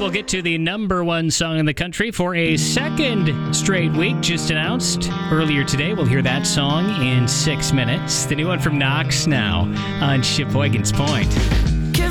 we'll get to the number one song in the country for a second straight week, just announced earlier today. We'll hear that song in 6 minutes. The new one from Knox now on Sheboygan's Point.